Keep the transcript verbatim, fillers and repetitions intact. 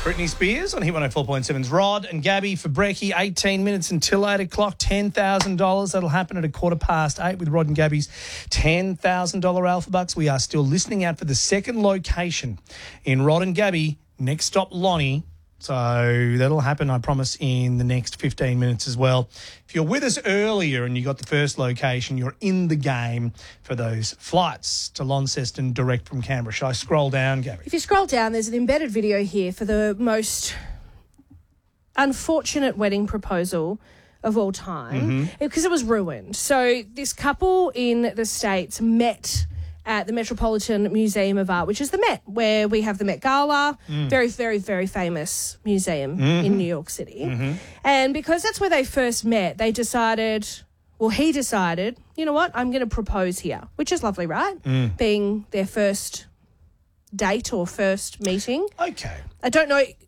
Britney Spears on Hit one oh four point seven's Rod and Gabby for Brekkie. eighteen minutes until eight o'clock, ten thousand dollars. That'll happen at a quarter past eight with Rod and Gabby's ten thousand dollars Alpha Bucks. We are still listening out for the second location in Rod and Gabby. Next stop, Lonnie. So that'll happen, I promise, in the next fifteen minutes as well. If you're with us earlier and you got the first location, you're in the game for those flights to Launceston direct from Canberra. Shall I scroll down, Gabby? If you scroll down, there's an embedded video here for the most unfortunate wedding proposal of all time because mm-hmm. it was ruined. So this couple in the States met at the Metropolitan Museum of Art, which is the Met, where we have the Met Gala, mm. very, very, very famous museum mm-hmm. in New York City. Mm-hmm. And because that's where they first met, they decided, well, he decided, you know what, I'm going to propose here, which is lovely, right? Mm. Being their first date or first meeting. Okay. I don't know